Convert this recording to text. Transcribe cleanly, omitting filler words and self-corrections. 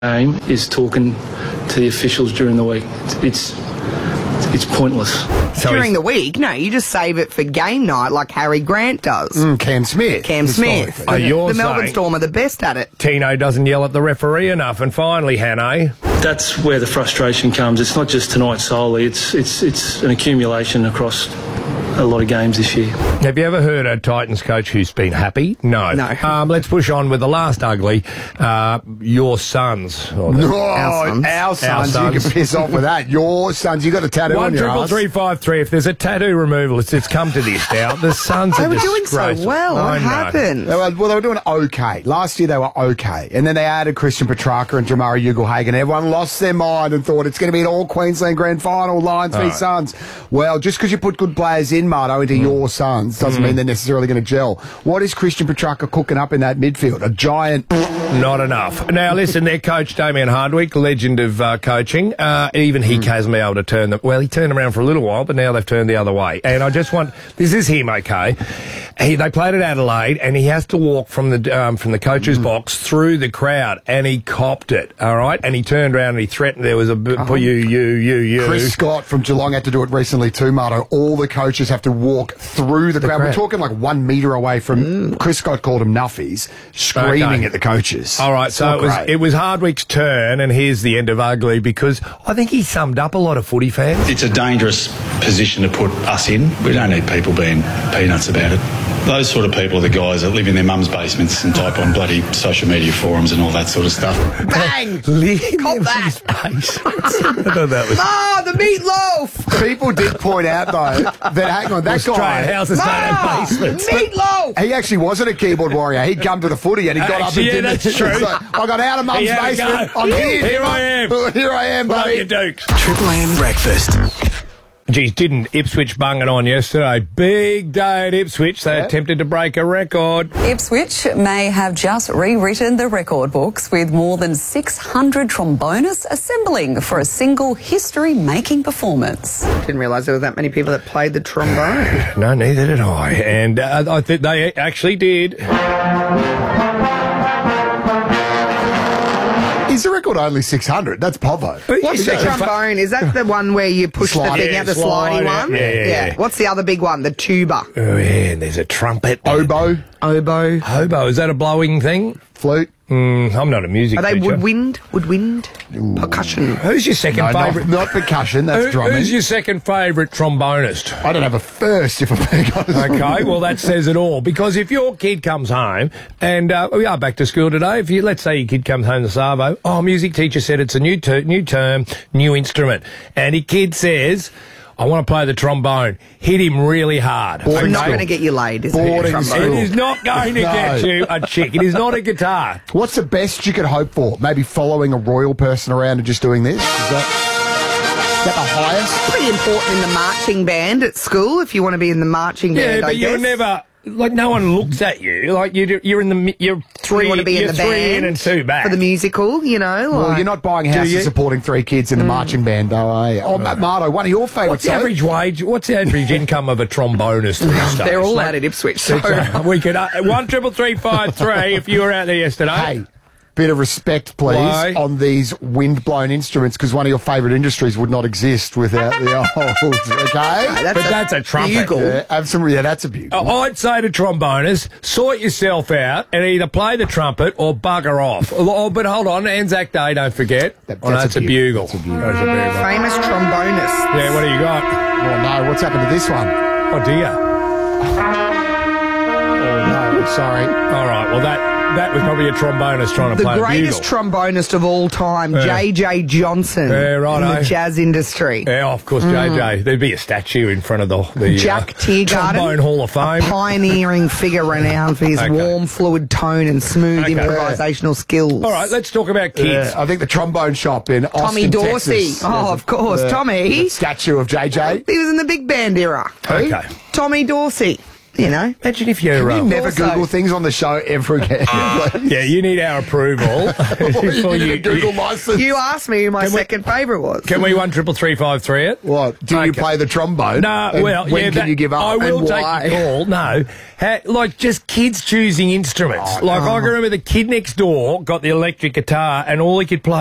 game is talking to the officials during the week. It's pointless. So during the week? No, you just save it for game night like Harry Grant does. Cam Smith. Cam Smith. So you're the Melbourne saying Storm are the best at it. Tino doesn't yell at the referee enough. And finally, Hannah. That's where the frustration comes. It's not just tonight solely. It's an accumulation across a lot of games this year. Have you ever heard a Titans coach who's been happy? No. No. Let's push on with the last ugly. Your sons. Our sons. You can piss off with that. Your sons. You got a tattoo on your ass. 1-3-3-5-3. If there's a tattoo removal, it's come to this now. The Suns They are were doing disgraceful. so well. I What know. happened? They were doing okay. Last year they were okay. And then they added Christian Petrarca and Jamari Ugle-Hagan. Everyone lost their mind and thought it's going to be an all-Queensland grand final, Lions v Suns. Well, just because you put good players in, Marto, into your Suns doesn't mean they're necessarily going to gel. What is Christian Petrarca cooking up in that midfield? A giant... Not enough. Now, listen, their coach, Damien Hardwick, legend of coaching, even he hasn't been able to turn them... Well, he turned them around for a little while, but now they've turned the other way. And I just want... This is him, okay? They played at Adelaide, and he has to walk from the coach's box through the crowd, and he copped it, all right? And he turned around and he threatened there was a... You. Chris Scott from Geelong had to do it recently too, Marto. All the coaches have to walk through the crowd. We're talking like 1 metre away from... Chris Scott called them nuffies, screaming at the coaches. All right, so it was Hardwick's turn, and here's the end of ugly, because I think he summed up a lot of footy fans. It's a dangerous position to put us in. We don't need people being peanuts about it. Those sort of people are the guys that live in their mum's basements and type on bloody social media forums and all that sort of stuff. Bang! Cop that! I thought that was... The meatloaf! People did point out, though, that, hang on, that Australian guy... houses don't have basements. Meatloaf! He actually wasn't a keyboard warrior. He'd come to the footy and he got up and Yeah, did that's it. true. It's like, I got out of mum's Here we basement. go. I'm here. Here I am. Here I am, Blow buddy. your dukes. Triple M breakfast. Geez, didn't Ipswich bung it on yesterday? Big day at Ipswich. They attempted to break a record. Ipswich may have just rewritten the record books with more than 600 trombonists assembling for a single history-making performance. Didn't realise there were that many people that played the trombone. No, neither did I. And I think they actually did. Is the record only 600? That's Povo. What's the trombone? Is that the one where you push the thing out, the slidey one? Yeah. What's the other big one? The tuba. Oh, yeah, and there's a trumpet. Oboe. Oboe. Hobo, is that a blowing thing? Flute. I'm not a music Are they teacher. woodwind? Percussion. Who's your second favourite? Not percussion, that's drumming. Who's your second favourite trombonist? I don't have a first, if I'm being honest. Okay, well, that says it all. Because if your kid comes home, and we are back to school today, let's say your kid comes home to Savo, music teacher said it's a new term, new instrument, and your kid says, I want to play the trombone. Hit him really hard. It's not going to get you laid, is it? Boarding Trombone. school. It is not going to get you a chick. It is not a guitar. What's the best you could hope for? Maybe following a royal person around and just doing this? Is that the highest? Pretty important in the marching band at school if you want to be in the marching band. Yeah, but you're never... Like, no one looks at you. Like, you're in you're three, You want to be in the three band in and two back. for the musical, you know. Well, you're not buying houses you? supporting 3 kids in the marching band, though, are you? Oh, Marto, one of your favourites. What's the average wage? What's the average income of a trombonist these days? They're all out at Ipswich. So. We could 1-3-3-5-3 if you were out there yesterday. Hey, bit of respect, please, Why? on these wind-blown instruments, because one of your favourite industries would not exist without the old, okay? That's a trumpet. bugle. Yeah, absolutely, yeah, that's a bugle. I'd say to trombonists, sort yourself out and either play the trumpet or bugger off. But hold on, Anzac Day, don't forget. That's a bugle. That's a bugle. That's a bugle. Famous trombonist. Yeah, what do you got? Oh, no, what's happened to this one? Oh, dear. Oh, no, sorry. All right, well, that was probably a trombonist trying to The play a greatest bugle. trombonist of all time, J.J. Johnson, Yeah, in righto. the jazz industry. Yeah, of course, JJ. There'd be a statue in front of the Jack Teargarden, Trombone Hall of Fame. a pioneering figure renowned for his Okay. warm, fluid tone and smooth Okay. improvisational skills. All right, let's talk about kids. I think the trombone shop in Austin, Tommy Dorsey. Texas. Oh, of course, Tommy. Statue of JJ. He was in the big band era. Okay. Tommy Dorsey. you know. Imagine if you're... You never Also- Google things on the show ever again. please. yeah, you need our approval. before you need a Google license. You asked me who my second favourite was. Can we 1-333-553 it? What? Do you Okay. play the trombone? No, And well, when yeah, can you give up? I will and take why? the call. No, like just kids choosing instruments. I can remember the kid next door got the electric guitar, and all he could play